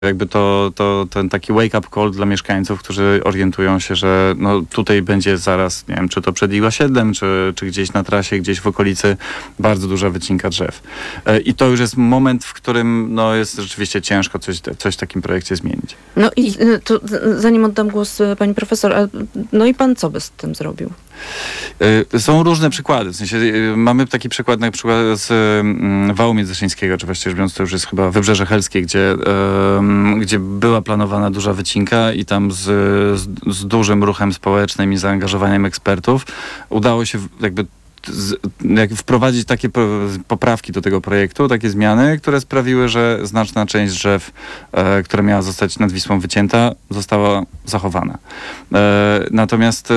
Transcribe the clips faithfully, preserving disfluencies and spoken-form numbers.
Jakby to, to ten taki wake-up call dla mieszkańców, którzy orientują się, że no tutaj będzie zaraz, nie wiem, czy to przed ich osiedlem, czy, czy gdzieś na trasie, gdzieś w okolicy bardzo duża wycinka drzew. I to już jest moment, w którym no, jest rzeczywiście ciężko coś, coś w takim projekcie zmienić. No i to, zanim oddam głos pani profesor, a, no i pan co by z tym zrobił? Są różne przykłady. W sensie mamy taki przykład na przykład z Wału Międzyszyńskiego, czy właściwie rzecz biorąc to już jest chyba Wybrzeże Helskie, gdzie, gdzie była planowana duża wycinka i tam z, z, z dużym ruchem społecznym i zaangażowaniem ekspertów udało się jakby Z, jak wprowadzić takie poprawki do tego projektu, takie zmiany, które sprawiły, że znaczna część drzew, e, która miała zostać nad Wisłą wycięta, została zachowana. E, natomiast e,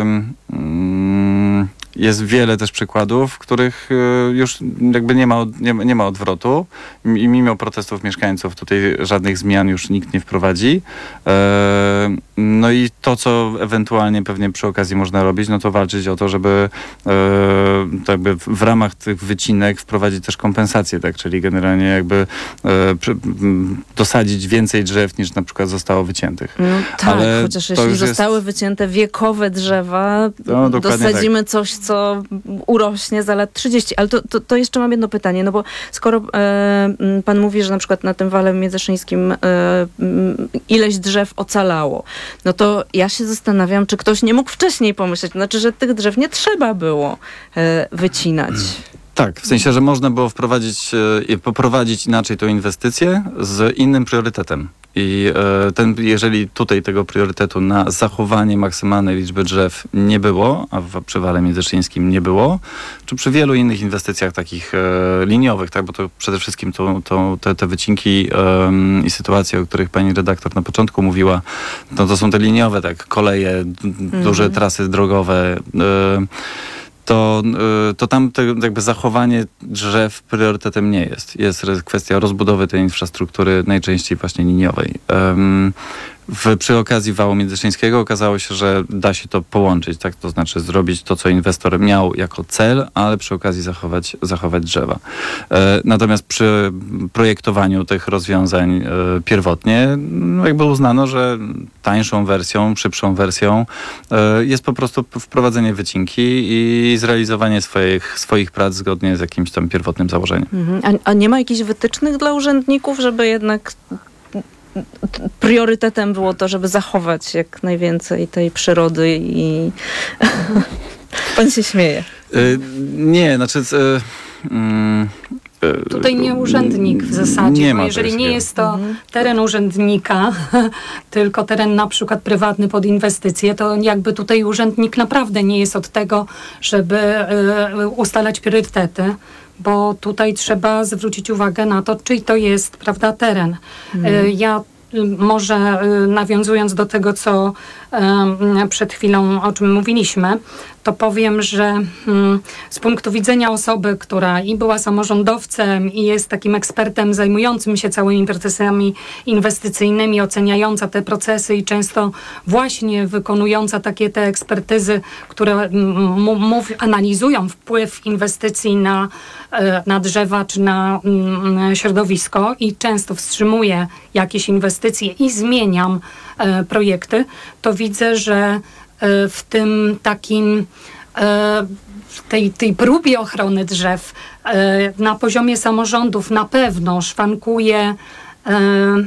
mm, jest wiele też przykładów, w których e, już jakby nie ma, nie, nie ma odwrotu i mimo protestów mieszkańców tutaj żadnych zmian już nikt nie wprowadzi. E, no i to, co ewentualnie pewnie przy okazji można robić, no to walczyć o to, żeby e, to jakby w ramach tych wycinek wprowadzić też kompensacje, tak? Czyli generalnie jakby e, przy, m, dosadzić więcej drzew niż na przykład zostało wyciętych. No tak, ale chociaż jeśli zostały jest... wycięte wiekowe drzewa, no, dosadzimy tak. coś, co urośnie za lat trzydzieści. Ale to, to, to jeszcze mam jedno pytanie, no bo skoro e, pan mówi, że na przykład na tym Wale Międzyszyńskim e, ileś drzew ocalało, no to ja się zastanawiam, czy ktoś nie mógł wcześniej pomyśleć, znaczy, że tych drzew nie trzeba było e, wycinać. Tak, w sensie, że można było wprowadzić, e, poprowadzić inaczej tą inwestycję z innym priorytetem. I e, ten, jeżeli tutaj tego priorytetu na zachowanie maksymalnej liczby drzew nie było, a w przy Wale Międzyszyńskim nie było, czy przy wielu innych inwestycjach takich e, liniowych, tak, bo to przede wszystkim to, to, te, te wycinki e, i sytuacje, o których pani redaktor na początku mówiła, no to są te liniowe, tak, koleje, d- duże mm. trasy drogowe, e, To, to tam te, jakby zachowanie drzew priorytetem nie jest. Jest kwestia rozbudowy tej infrastruktury, najczęściej właśnie liniowej. Um, w, przy okazji Wału Międzyszyńskiego okazało się, że da się to połączyć, tak? To znaczy zrobić to, co inwestor miał jako cel, ale przy okazji zachować, zachować drzewa. E, natomiast przy projektowaniu tych rozwiązań e, pierwotnie no jakby uznano, że tańszą wersją, szybszą wersją e, jest po prostu wprowadzenie wycinki i zrealizowanie swoich, swoich prac zgodnie z jakimś tam pierwotnym założeniem. Mhm. A, a nie ma jakichś wytycznych dla urzędników, żeby jednak priorytetem było to, żeby zachować jak najwięcej tej przyrody i pan się śmieje. Y, nie, znaczy... Y, y, Tutaj nie urzędnik w zasadzie, nie bo ma jeżeli nie nie. jest to mhm. teren urzędnika, tylko teren na przykład prywatny pod inwestycje, to jakby tutaj urzędnik naprawdę nie jest od tego, żeby y, ustalać priorytety, bo tutaj trzeba zwrócić uwagę na to, czyj to jest, prawda, teren. Mhm. Y, ja Może nawiązując do tego, co przed chwilą, o czym mówiliśmy, to powiem, że z punktu widzenia osoby, która i była samorządowcem i jest takim ekspertem zajmującym się całymi procesami inwestycyjnymi, oceniająca te procesy i często właśnie wykonująca takie te ekspertyzy, które m- mów, analizują wpływ inwestycji na, na drzewa czy na mm, środowisko i często wstrzymuje jakieś inwestycje i zmieniam e, projekty, to widzę, że e, w tym takim e, w tej, tej próbie ochrony drzew e, na poziomie samorządów na pewno szwankuje e,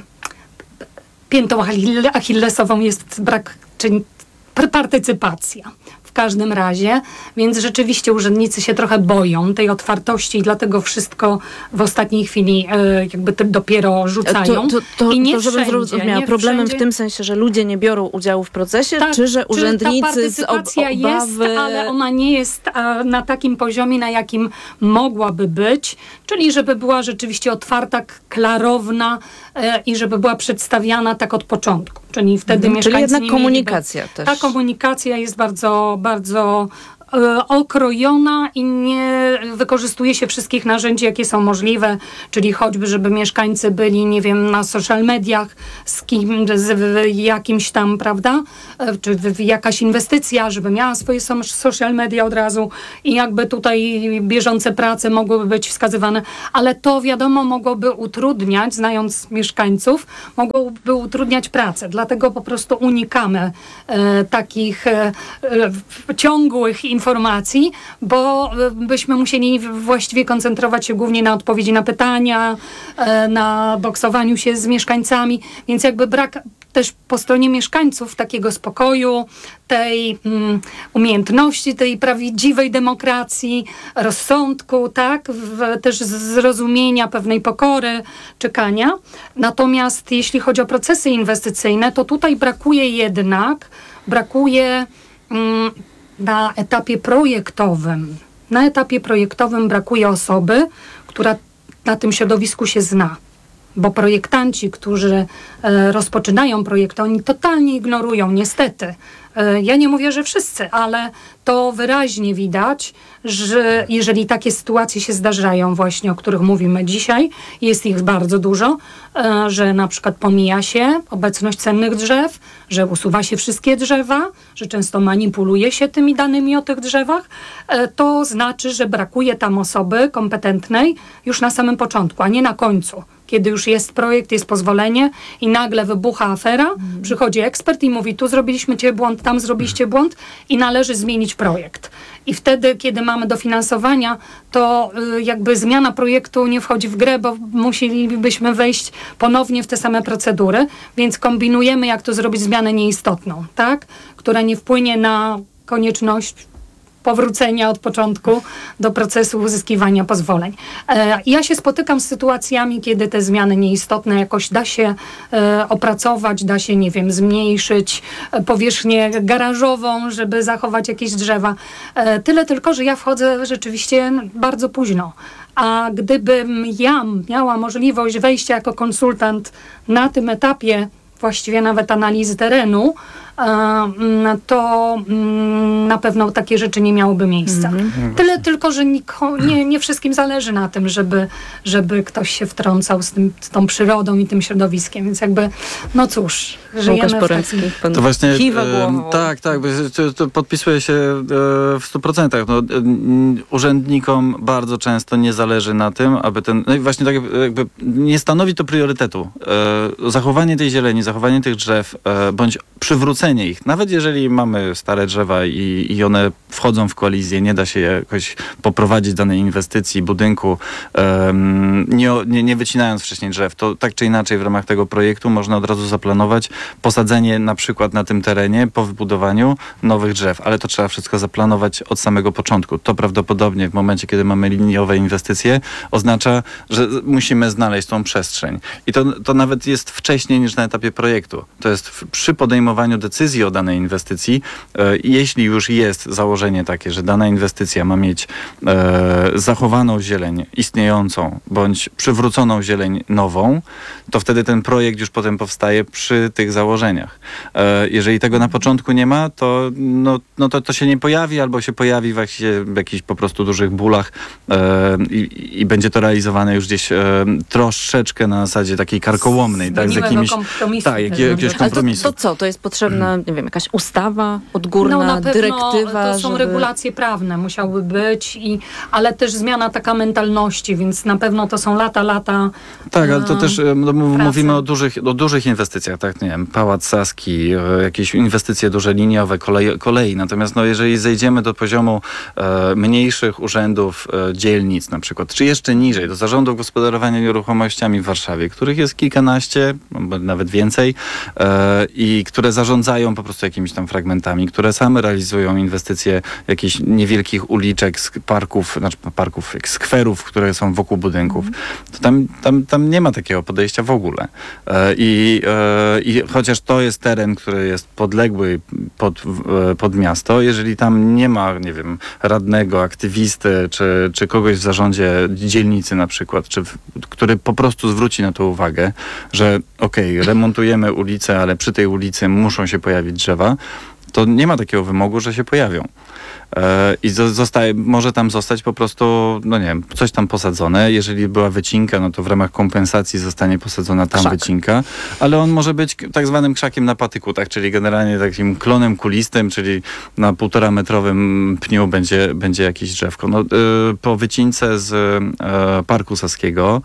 piętą achillesową jest brak, czyli partycypacja. W każdym razie, więc rzeczywiście urzędnicy się trochę boją tej otwartości i dlatego wszystko w ostatniej chwili e, jakby dopiero rzucają. To, to, to, I nie to żebym wszędzie, zrozumiała, nie problemem wszędzie. w tym sensie, że ludzie nie biorą udziału w procesie, Tak, czy że urzędnicy czy ta partycypacja z ob- obawy... jest, ale ona nie jest a, na takim poziomie, na jakim mogłaby być, czyli żeby była rzeczywiście otwarta, klarowna e, i żeby była przedstawiana tak od początku. Czyli wtedy Mhm, mieszkańcy czyli jednak nie komunikacja mieliby, też. Ta komunikacja jest bardzo, bardzo e, okrojona i nie wykorzystuje się wszystkich narzędzi, jakie są możliwe, czyli choćby, żeby mieszkańcy byli, nie wiem, na social mediach z kim, z w jakimś tam, prawda, e, czy w, w jakaś inwestycja, żeby miała swoje som- social media od razu i jakby tutaj bieżące prace mogłyby być wskazywane, ale to wiadomo mogłoby utrudniać, znając mieszkańców, mogłoby utrudniać pracę, dlatego po prostu unikamy e, takich e, e, ciągłych informacji, bo e, byśmy musieli właściwie koncentrować się głównie na odpowiedzi na pytania, e, na boksowaniu się z mieszkańcami, więc jakby brak też po stronie mieszkańców takiego spokoju, tej mm, umiejętności, tej prawdziwej demokracji, rozsądku, tak, w, też zrozumienia, pewnej pokory, czekania. Natomiast jeśli chodzi o procesy inwestycyjne, to tutaj brakuje jednak, brakuje mm, na etapie projektowym, na etapie projektowym brakuje osoby, która na tym środowisku się zna. Bo projektanci, którzy e, rozpoczynają projekty, oni totalnie ignorują, niestety. E, ja nie mówię, że wszyscy, ale to wyraźnie widać, że jeżeli takie sytuacje się zdarzają właśnie, o których mówimy dzisiaj, jest ich bardzo dużo, e, że na przykład pomija się obecność cennych drzew, że usuwa się wszystkie drzewa, że często manipuluje się tymi danymi o tych drzewach, e, to znaczy, że brakuje tam osoby kompetentnej już na samym początku, a nie na końcu. Kiedy już jest projekt, jest pozwolenie i nagle wybucha afera, mm. przychodzi ekspert i mówi, tu zrobiliśmy cię błąd, tam zrobiliście błąd i należy zmienić projekt. I wtedy, kiedy mamy dofinansowania, to y, jakby zmiana projektu nie wchodzi w grę, bo musielibyśmy wejść ponownie w te same procedury, więc kombinujemy, jak to zrobić zmianę nieistotną, tak? Która nie wpłynie na konieczność powrócenia od początku do procesu uzyskiwania pozwoleń. E, ja się spotykam z sytuacjami, kiedy te zmiany nieistotne jakoś da się e, opracować, da się, nie wiem, zmniejszyć e, powierzchnię garażową, żeby zachować jakieś drzewa. E, tyle tylko, że ja wchodzę rzeczywiście bardzo późno. A gdybym ja miała możliwość wejścia jako konsultant na tym etapie, właściwie nawet analizy terenu, to na pewno takie rzeczy nie miałyby miejsca. Mm-hmm. Tyle tylko, że niko, nie, nie wszystkim zależy na tym, żeby, żeby ktoś się wtrącał z, tym, z tą przyrodą i tym środowiskiem, więc jakby, no cóż, żyjemy w takim... To właśnie, e, tak, tak, to, to podpisuję się e, w stu procentach. No, e, urzędnikom bardzo często nie zależy na tym, aby ten, no i właśnie tak jakby nie stanowi to priorytetu. E, zachowanie tej zieleni, zachowanie tych drzew, e, bądź przywrócenie ich. Nawet jeżeli mamy stare drzewa i, i one wchodzą w kolizję, nie da się jakoś poprowadzić danej inwestycji, budynku, um, nie, nie, nie wycinając wcześniej drzew, to tak czy inaczej w ramach tego projektu można od razu zaplanować posadzenie na przykład na tym terenie po wybudowaniu nowych drzew, ale to trzeba wszystko zaplanować od samego początku. To prawdopodobnie w momencie, kiedy mamy liniowe inwestycje, oznacza, że musimy znaleźć tą przestrzeń. I to, to nawet jest wcześniej niż na etapie projektu. To jest w, przy podejmowaniu decyzji o danej inwestycji, e, jeśli już jest założenie takie, że dana inwestycja ma mieć e, zachowaną zieleń istniejącą, bądź przywróconą zieleń nową, to wtedy ten projekt już potem powstaje przy tych założeniach. E, jeżeli tego na początku nie ma, to, no, no to, to się nie pojawi, albo się pojawi właśnie w jakichś po prostu dużych bólach e, i, i będzie to realizowane już gdzieś e, troszeczkę na zasadzie takiej karkołomnej, z, tak, z jakimiś tak, jak, jakiegoś kompromisu. To, to co? To jest potrzebna, nie wiem, jakaś ustawa odgórna, no, na pewno dyrektywa? To są żeby... regulacje prawne, musiały być, i, ale też zmiana taka mentalności, więc na pewno to są lata, lata Tak, ale to też no, mówimy o dużych, o dużych inwestycjach, tak, nie wiem, Pałac Saski, jakieś inwestycje duże liniowe, kolei, kolei. Natomiast no, jeżeli zejdziemy do poziomu e, mniejszych urzędów, e, dzielnic na przykład, czy jeszcze niżej, do zarządów gospodarowania nieruchomościami w Warszawie, których jest kilkanaście, nawet więcej, e, i które zarządzają po prostu jakimiś tam fragmentami, które same realizują inwestycje jakichś niewielkich uliczek, parków, znaczy parków, skwerów, które są wokół budynków. To tam, tam, tam nie ma takiego podejścia w ogóle. E, i, e, I chociaż to jest teren, który jest podległy pod, e, pod miasto, jeżeli tam nie ma, nie wiem, radnego, aktywisty, czy, czy kogoś w zarządzie dzielnicy na przykład, czy w, który po prostu zwróci na to uwagę, że okej, okay, remontujemy ulicę, ale przy tej ulicy muszą się pojawić drzewa, to nie ma takiego wymogu, że się pojawią. I zostaje, może tam zostać po prostu, no nie wiem, coś tam posadzone. Jeżeli była wycinka, no to w ramach kompensacji zostanie posadzona tam Krzak. wycinka, ale on może być tak zwanym krzakiem na patyku, tak, czyli generalnie takim klonem kulistym, czyli na półtora metrowym pniu będzie, będzie jakieś drzewko. No, y, po wycince z y, Parku Saskiego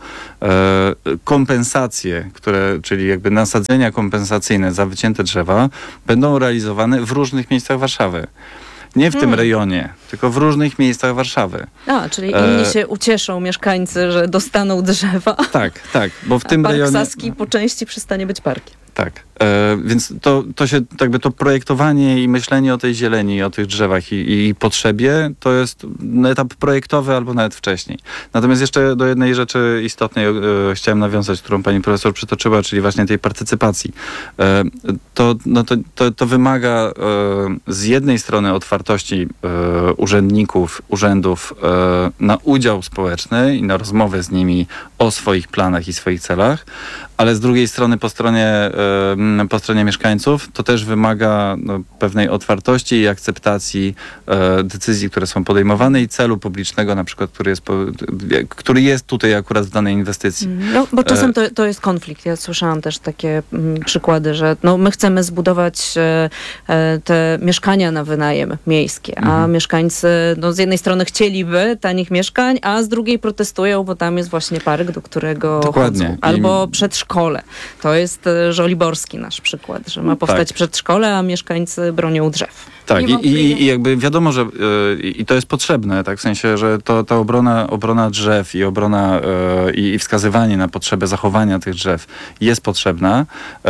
y, kompensacje, które, czyli jakby nasadzenia kompensacyjne za wycięte drzewa będą realizowane w różnych miejscach Warszawy. Nie w tym Hmm. rejonie, tylko w różnych miejscach Warszawy. A, czyli inni E... się ucieszą, mieszkańcy, że dostaną drzewa. Tak, tak, bo w tym Park rejonie... Saski po części przestanie być parkiem. Tak, e, więc to, to się, jakby to projektowanie i myślenie o tej zieleni, o tych drzewach i, i potrzebie, to jest etap projektowy albo nawet wcześniej. Natomiast jeszcze do jednej rzeczy istotnej e, chciałem nawiązać, którą pani profesor przytoczyła, czyli właśnie tej partycypacji. E, to, no to, to, to wymaga e, z jednej strony otwartości e, urzędników, urzędów e, na udział społeczny i na rozmowę z nimi o swoich planach i swoich celach, ale z drugiej strony po stronie, po stronie mieszkańców to też wymaga no, pewnej otwartości i akceptacji e, decyzji, które są podejmowane i celu publicznego na przykład, który jest, po, który jest tutaj akurat w danej inwestycji. No, bo czasem to, to jest konflikt. Ja słyszałam też takie mm, przykłady, że no, my chcemy zbudować e, e, te mieszkania na wynajem miejskie, a Mhm. mieszkańcy no, z jednej strony chcieliby tanich mieszkań, a z drugiej protestują, bo tam jest właśnie park, do którego Dokładnie. chodzą. Albo I... przedszkole. To jest e, żoliborski nasz przykład, że ma powstać Tak. przedszkole, a mieszkańcy bronią drzew. Tak, i, i, i jakby wiadomo, że yy, i to jest potrzebne, tak, w sensie, że to, ta obrona, obrona drzew i obrona yy, i wskazywanie na potrzebę zachowania tych drzew jest potrzebna yy,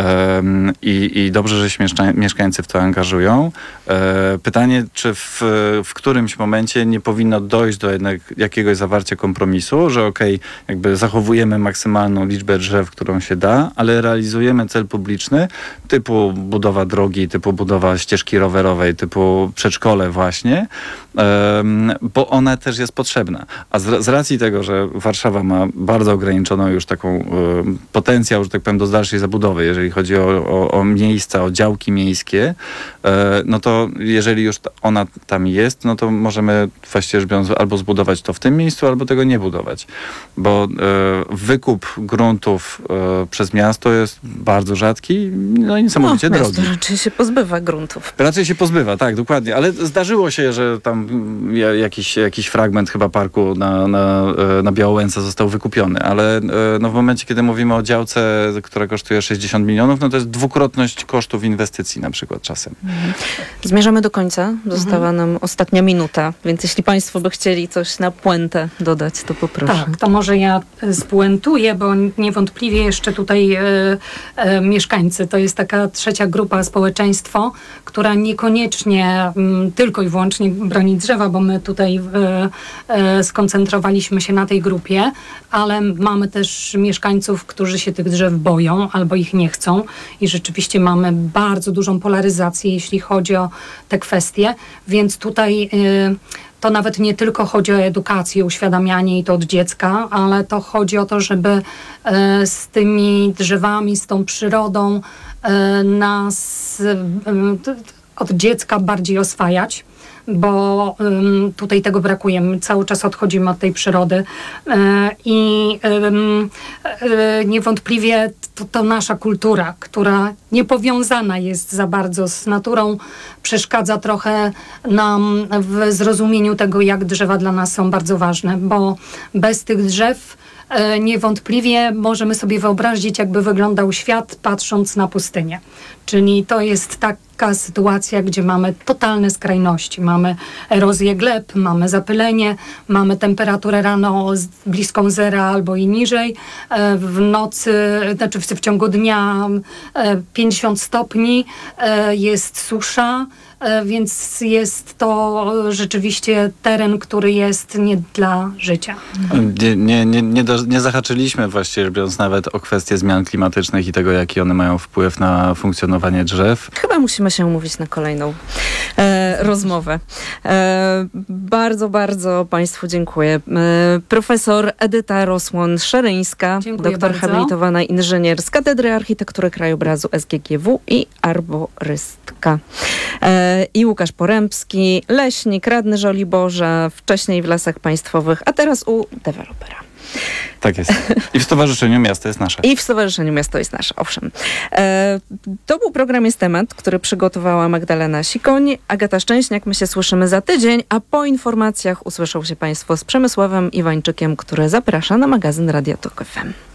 i, i dobrze, że się mieszka, mieszkańcy w to angażują. Yy, pytanie, czy w, w którymś momencie nie powinno dojść do jednak jakiegoś zawarcia kompromisu, że okej, okay, jakby zachowujemy maksymalną liczbę drzew, którą się da, ale realizujemy cel publiczny typu budowa drogi, typu budowa ścieżki rowerowej, typu typu przedszkole właśnie, um, bo ona też jest potrzebna. A z, z racji tego, że Warszawa ma bardzo ograniczoną już taką um, potencjał, że tak powiem, do dalszej zabudowy, jeżeli chodzi o, o, o miejsca, o działki miejskie, um, no to jeżeli już ta, ona tam jest, no to możemy właściwie rzecz biorąc albo zbudować to w tym miejscu, albo tego nie budować. Bo um, wykup gruntów um, przez miasto jest bardzo rzadki, no i niesamowicie no, drogi. Miasto raczej się pozbywa gruntów. Raczej się pozbywa, tak, dokładnie. Ale zdarzyło się, że tam jakiś, jakiś fragment chyba parku na, na, na Białołęce został wykupiony, ale no, w momencie, kiedy mówimy o działce, która kosztuje sześćdziesiąt milionów, no to jest dwukrotność kosztów inwestycji na przykład czasem. Mhm. Zmierzamy do końca. Została mhm. nam ostatnia minuta, więc jeśli państwo by chcieli coś na puentę dodać, to poproszę. Tak, to może ja spuentuję, bo niewątpliwie jeszcze tutaj e, e, mieszkańcy, to jest taka trzecia grupa, społeczeństwo, która niekoniecznie m, tylko i wyłącznie broni drzewa, bo my tutaj e, e, skoncentrowaliśmy się na tej grupie, ale mamy też mieszkańców, którzy się tych drzew boją albo ich nie chcą i rzeczywiście mamy bardzo dużą polaryzację, jeśli chodzi o te kwestie, więc tutaj e, to nawet nie tylko chodzi o edukację, uświadamianie i to od dziecka, ale to chodzi o to, żeby e, z tymi drzewami, z tą przyrodą e, nas e, od dziecka bardziej oswajać, bo um, tutaj tego brakuje. My cały czas odchodzimy od tej przyrody e, i um, e, niewątpliwie to, to nasza kultura, która niepowiązana jest za bardzo z naturą, przeszkadza trochę nam w zrozumieniu tego, jak drzewa dla nas są bardzo ważne, bo bez tych drzew e, niewątpliwie możemy sobie wyobrazić, jakby wyglądał świat, patrząc na pustynię. Czyli to jest taka sytuacja, gdzie mamy totalne skrajności. Mamy erozję gleb, mamy zapylenie, mamy temperaturę rano bliską zera albo i niżej. W nocy, znaczy w ciągu dnia pięćdziesiąt stopni, jest susza, więc jest to rzeczywiście teren, który jest nie dla życia. Nie, nie, nie, nie, do, nie zahaczyliśmy właściwie biorąc nawet o kwestie zmian klimatycznych i tego, jaki one mają wpływ na funkcjonowanie drzew. Chyba musimy się umówić na kolejną e, e, rozmowę. E, bardzo, bardzo Państwu dziękuję. E, profesor Edyta Rosłon-Szeryńska, Dziękuję doktor bardzo. habilitowana inżynier z Katedry Architektury Krajobrazu S G G W i arborystka. E, I Łukasz Porębski, leśnik, radny Żoliborza, wcześniej w Lasach Państwowych, a teraz u dewelopera. Tak jest. I w Stowarzyszeniu Miasto jest Nasze. I w Stowarzyszeniu Miasto jest Nasze, owszem. E, to był program Jest Temat, który przygotowała Magdalena Sikoń, Agata Szczęśniak. My się słyszymy za tydzień, a po informacjach usłyszą się Państwo z Przemysławem Iwańczykiem, który zaprasza na magazyn Radia Tok F M.